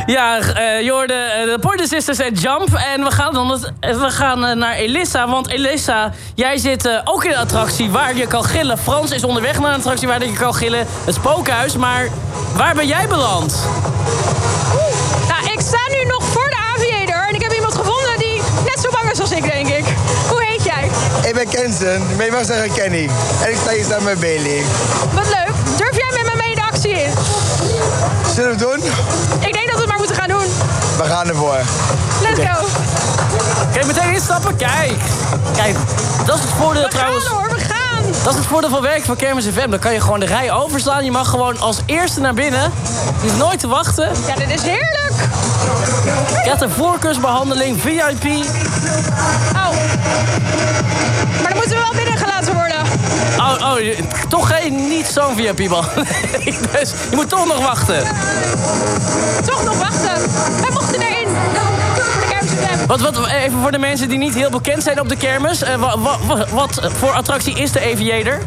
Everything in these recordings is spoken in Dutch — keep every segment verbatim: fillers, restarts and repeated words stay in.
Ja, uh, je hoorde uh, de Pointer Sisters en Jump. En we gaan, dan het, we gaan uh, naar Elissa. Want Elissa, jij zit uh, ook in een attractie waar je kan gillen. Frans is onderweg naar een attractie waar je kan gillen. Het Spookhuis. Maar waar ben jij beland? Nou, ik sta nu nog voor de Aviator. En ik heb iemand gevonden die net zo bang is als ik, denk ik. Hoe heet jij? Ik ben Kenson, maar je mag zeggen Kenny. En ik sta hier samen met Bailey. Wat leuk. Durf jij met me mee de actie in? Zullen we het doen? Ik denk dat we het maar moeten gaan doen. We gaan ervoor. Let's go. Kijk, meteen instappen. Kijk. Kijk, dat is het voordeel we trouwens. We gaan hoor, we gaan. Dat is het voordeel van werken van Kermis F M. Dan kan je gewoon de rij overslaan. Je mag gewoon als eerste naar binnen. Je hoeft nooit te wachten. Ja, dit is heerlijk. Je krijgt een voorkeursbehandeling, V I P. Oh. Maar dan moeten we wel binnengelaten worden. Oh, oh, toch geen, niet zo'n V I P-behandeling. Dus je moet toch nog wachten. Toch nog wachten. Wij mochten erin. Voor de Kermis F M. Wat, wat, even voor de mensen die niet heel bekend zijn op de kermis. Uh, wat, wat, wat voor attractie is de Aviator?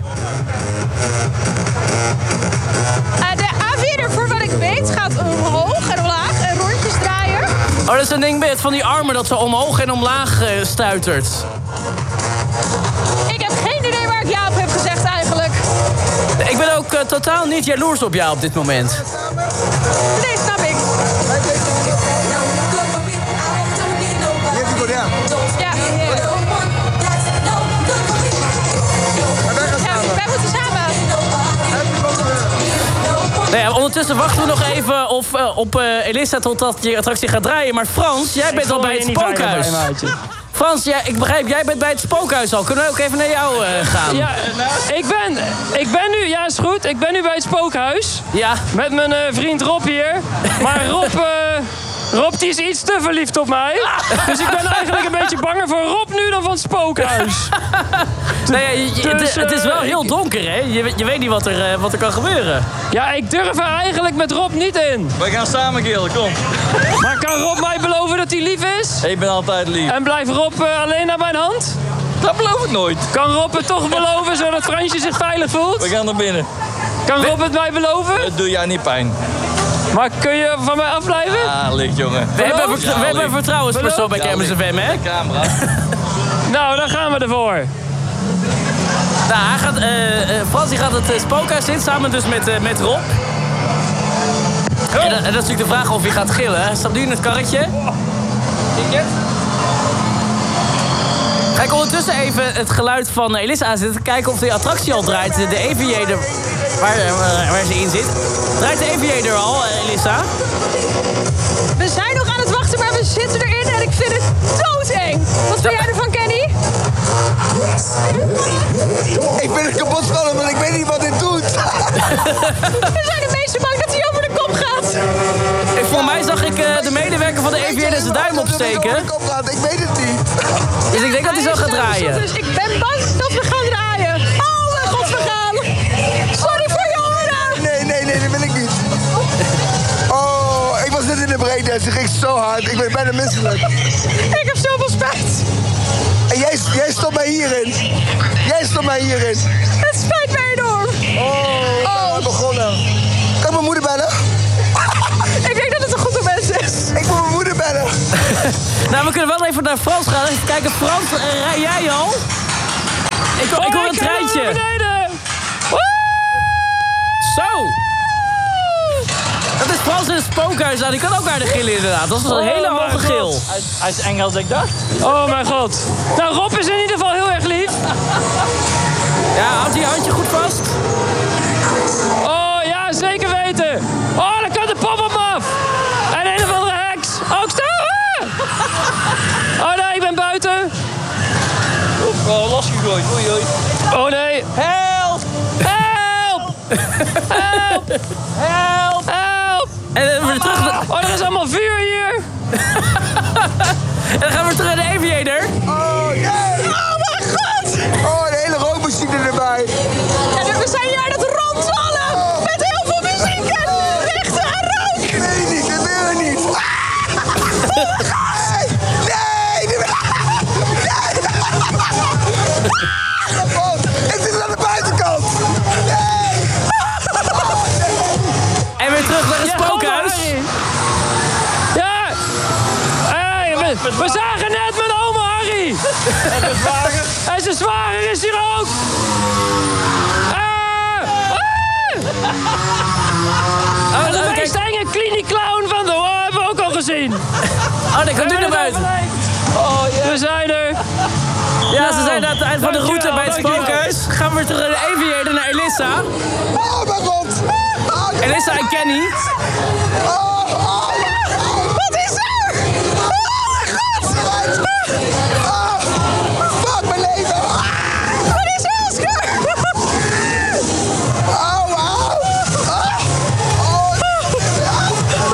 Uh, de Aviator, voor wat ik weet, gaat omhoog en omlaag en rondjes draaien. Oh, dat is een ding met van die armen dat zo omhoog en omlaag uh, stuitert. Ik heb geen idee waar ik ja op heb gezegd eigenlijk. Ik ben ook uh, totaal niet jaloers op jou op dit moment. Nee, snap ik. Ja, ja. Ja, wij moeten samen. Nou ja, ondertussen wachten we nog even of, uh, op uh, Elissa totdat je attractie gaat draaien. Maar Frans, jij bent al bij het Spookhuis. Frans, jij, ik begrijp, jij bent bij het Spookhuis al. Kunnen we ook even naar jou uh, gaan? Ja, ik ben, ik ben nu, ja is goed, ik ben nu bij het Spookhuis. Ja. Met mijn uh, vriend Rob hier. Maar Rob... Uh, Rob die is iets te verliefd op mij. Dus ik ben eigenlijk een beetje banger voor Rob nu dan van het Spookhuis. Nee, je, je, dus, het, het is wel uh, heel donker, hè? Je, je weet niet wat er, uh, wat er kan gebeuren. Ja, ik durf er eigenlijk met Rob niet in. We gaan samen gillen, kom. Maar kan Rob mij beloven dat hij lief is? Ik ben altijd lief. En blijft Rob uh, alleen naar mijn hand? Dat beloof ik nooit. Kan Rob het toch beloven, zodat Fransje zich veilig voelt? We gaan naar binnen. Kan Rob het mij beloven? Het doet jou niet pijn. Maar kun je van mij afblijven? Ah, licht jongen. We hebben, vert ja, we hebben een vertrouwenspersoon bij Kermis F M, hè? De camera. Nou, dan gaan we ervoor. Nou, hij gaat, uh, uh, Frans die gaat het uh, Spookhuis in, samen dus met, uh, met Rob. Oh. En, uh, en dat is natuurlijk de vraag of hij gaat gillen. Hij staat nu in het karretje. Ticket. Ga ik ondertussen even het geluid van Elissa aanzetten. Kijken of de attractie al draait. De Aviator, waar, uh, waar ze in zit. Draait de Aviator al, uh, Elissa? We zijn nog aan het wachten, maar we zitten erin en ik vind het doodeng. Wat vind jij ervan, Kenny? Ik ben er kapot van hem, want ik weet niet wat dit doet. We zijn de meeste bang dat hij over de kop gaat. En voor mij zag ik uh, de medewerker van de Aviator zijn duim opsteken. Ik weet het niet. Dus ik denk dat hij zo gaat draaien. Dus ik ben bang dat we gaan draaien. Oh mijn god, we gaan. Sorry voor je oren. Nee, nee, nee, dat wil ik niet. Oh, ik was net in de breakdance. Het ging zo hard. Ik ben bijna misselijk. Ik heb zoveel spijt. En jij, jij stopt mij hierin. Jij stopt mij hierin. Het spijt mij enorm. Oh, oh. We begonnen. Kan ik mijn moeder bellen? Ik denk dat het een goed moment is. Ik moet mijn moeder bellen. Nou, we kunnen wel even naar Frans gaan. Even kijken, Frans, uh, rij jij al? Ik, oh, ik hoor een treintje. Zo. Dat is Frans in het Spookhuis. Nou, die kan ook aardig gillen inderdaad. Dat is een hele oh hoge gil. Hij, hij is eng als ik dacht. Oh mijn god. Nou, Rob is in ieder geval heel erg lief. Ja, houdt die handje goed vast. Oh ja, zeker weten. Oh, dan kan de pop op me af. En een of andere heks. Oh, ik sta. Oh nee, ik ben buiten. Oep, oh, losgegooid. Oei, oei. Oh nee. Help! Help! Help! Help! Help! En dan weer terug naar... Oh, er is allemaal vuur hier. En dan gaan we terug naar de Aviator. Oh, jee. Oh mijn god. Oh, de hele rookmachine erbij. Ja, we zijn hier aan het rondvallen. Met heel veel muziek en lichten en rook. Nee, niet. Dit wil ik niet. Nee, dit wil oh, ik zit aan de buitenkant. Nee. En weer terug naar het Spookhuis. Ja, kom maar in. We zagen net mijn oma Harry. En de zwager. En zijn zwager is hier ook. Ah! Ah! Oh, De kijk. meest enge kliniek clown van de... Oh, hebben we ook al gezien. Oh, daar komt u naar buiten. Oh, ja. We zijn er. Ja, ze zijn aan het eind van de Dankjewel, route bij het dankjewel. spookhuis. Gaan we weer terug naar de Aviator, naar Elissa. Oh mijn god! Oh, Elissa en Kenny. oh, oh.